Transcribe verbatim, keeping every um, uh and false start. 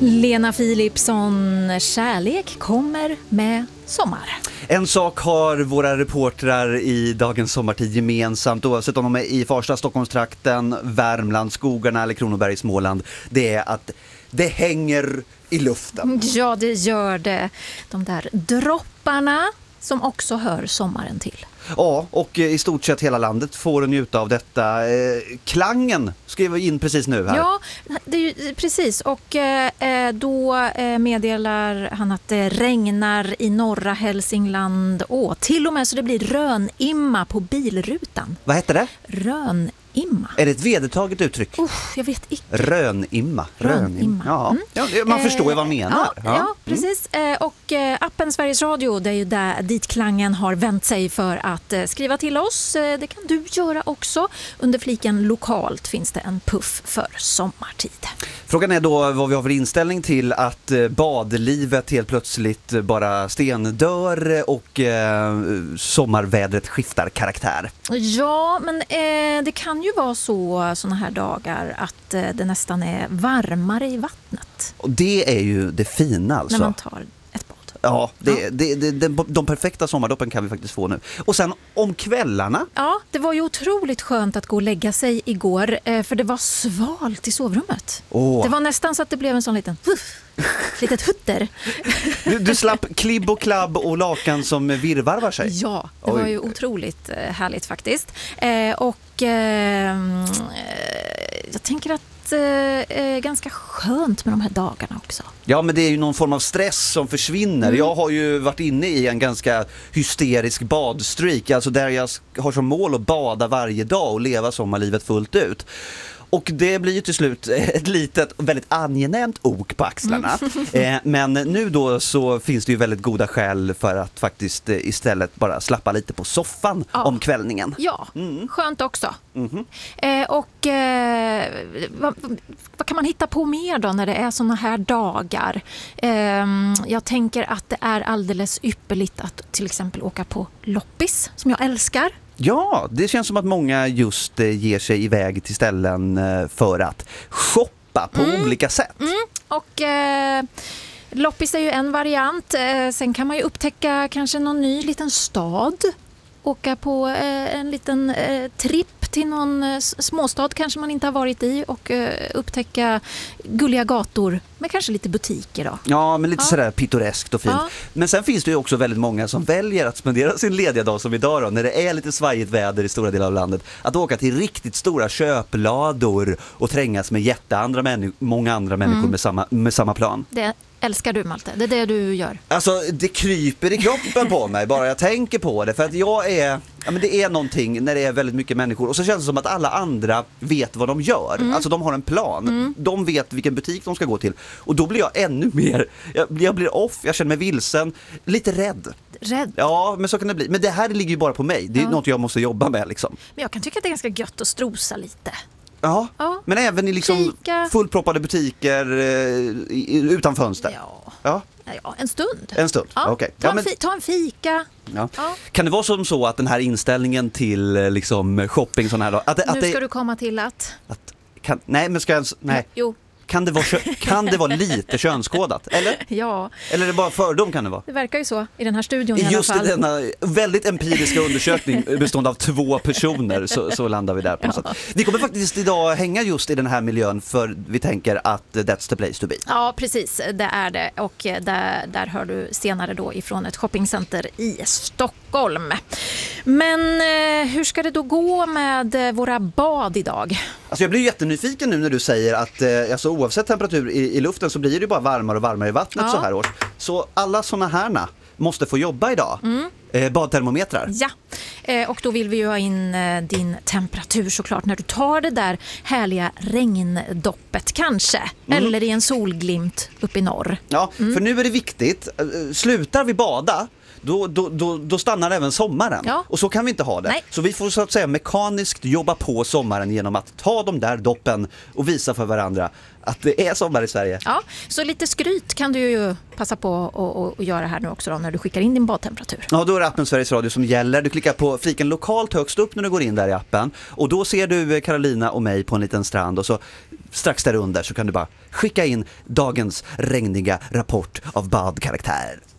Lena Philipsson, kärlek kommer med sommar. En sak har våra reportrar i Dagens sommartid gemensamt, oavsett om de är i Farsta, Stockholmstrakten, Värmland, skogarna eller Kronoberg, Småland. Det är att det hänger i luften. Ja, det gör det. De där dropparna som också hör sommaren till. Ja, och i stort sett hela landet får njuta av detta. Eh, klangen skrev vi in precis nu här. Ja, det är ju, precis. Och eh, då eh, meddelar han att det regnar i norra Hälsingland. Åh, till och med så det blir rönimma på bilrutan. Vad heter det? Rönimma. Är det ett vedertaget uttryck? Uff, jag vet inte. Rönimma. Rönimma. Ja. Mm. Ja, man förstår ju vad man menar. Ja, ja. ja precis. Mm. Och appen Sveriges Radio, det är ju där dit klangen har vänt sig för att skriva till oss. Det kan du göra också. Under fliken lokalt finns det en puff för sommartid. Frågan är då vad vi har för inställning till att badlivet helt plötsligt bara stendör och eh, sommarvädret skiftar karaktär. Ja, men eh, det kan ju vara så såna här dagar att eh, det nästan är varmare i vattnet. Och det är ju det fina alltså. När man tar ett bad. Ja, det, ja. Det, det, det, de perfekta sommardoppen kan vi faktiskt få nu. Och sen om kvällarna. Ja, det var ju otroligt skönt att gå och lägga sig igår. Eh, för det var svalt i sovrummet. Åh. Det var nästan så att det blev en sån liten uff, litet hutter. Du, du slapp klibb och klabb och lakan som virvarvar sig. Ja, det Oj. var ju otroligt eh, härligt faktiskt. Eh, och eh, jag tänker att det är ganska skönt med de här dagarna också. Ja, men det är ju någon form av stress som försvinner. Mm. Jag har ju varit inne i en ganska hysterisk badstreak. Alltså där jag har som mål att bada varje dag och leva sommarlivet fullt ut. Och det blir ju till slut ett litet, väldigt angenämt ok på axlarna. Mm. eh, men nu då så finns det ju väldigt goda skäl för att faktiskt eh, istället bara slappa lite på soffan ja. om kvällningen. Ja, mm. skönt också. Mm-hmm. Eh, och eh, vad, vad kan man hitta på mer då när det är såna här dagar? Eh, jag tänker att det är alldeles ypperligt att till exempel åka på loppis, som jag älskar. Ja, det känns som att många just eh, ger sig iväg till ställen eh, för att shoppa på mm. olika sätt. Mm. Och eh, loppis är ju en variant. Eh, sen kan man ju upptäcka kanske någon ny liten stad. Åka på eh, en liten eh, tripp till någon eh, småstad kanske man inte har varit i och eh, upptäcka gulliga gator med kanske lite butiker då. Ja, men lite ja. sådär pittoreskt och fint. Ja. Men sen finns det ju också väldigt många som väljer att spendera sin lediga dag som idag då, när det är lite svajigt väder i stora delar av landet, att åka till riktigt stora köplador och trängas med jätteandra människor, många andra människor mm. med, samma, med samma plan. Det älskar du, Malte. Det är det du gör. Alltså, det kryper i kroppen på mig bara jag tänker på det. För att jag är... Ja, men det är någonting när det är väldigt mycket människor. Och så känns det som att alla andra vet vad de gör. Mm. Alltså, de har en plan. Mm. De vet vilken butik de ska gå till. Och då blir jag ännu mer... Jag, jag blir off, jag känner mig vilsen. Lite rädd. Rädd? Ja, men så kan det bli. Men det här ligger ju bara på mig. Det är ja. något jag måste jobba med liksom. Men jag kan tycka att det är ganska gött att strosa lite. Ja, ja. Men även i liksom Kika. fullproppade butiker eh, utan fönster. Ja. Ja. Ja, en stund. En stund, ja. okej. Ta, ja, men... ta en fika. Ja. Ja. Kan det vara som så att den här inställningen till liksom shopping sån här då, att, nu att det, ska du komma till att... att kan, nej, men ska jag... Nej. Jo. Kan det, vara, kan det vara lite könskodat? Eller? Ja. Eller är det bara fördom kan det vara? Det verkar ju så i den här studion i Just alla fall. Just denna väldigt empiriska undersökning bestående av två personer så, så landar vi där på något ja. sätt. Vi kommer faktiskt idag hänga just i den här miljön för vi tänker att that's the place to be. Ja, precis. Det är det. Och där, där hör du senare då ifrån ett shoppingcenter i Stockholm. Men eh, hur ska det då gå med våra bad idag? Alltså jag blir jättenyfiken nu när du säger att eh, alltså oavsett temperatur i, i luften så blir det ju bara varmare och varmare i vattnet ja. så här års. Så alla såna härna måste få jobba idag. Mm. Eh, badtermometrar. Ja, eh, och då vill vi ju ha in eh, din temperatur såklart när du tar det där härliga regndoppet kanske. Mm. Eller i en solglimt upp i norr. Ja, mm. för nu är det viktigt. Slutar vi bada, då, då, då, då stannar även sommaren. Ja. Och så kan vi inte ha det. Nej. Så vi får så att säga mekaniskt jobba på sommaren genom att ta de där doppen och visa för varandra att det är sommar i Sverige. Ja, så lite skryt kan du ju passa på att, att göra här nu också då, när du skickar in din badtemperatur. Ja, då är det appen Sveriges Radio som gäller. Du klickar på fiken lokalt högst upp när du går in där i appen. Och då ser du Carolina och mig på en liten strand och så strax där under så kan du bara skicka in dagens regniga rapport av badkaraktär.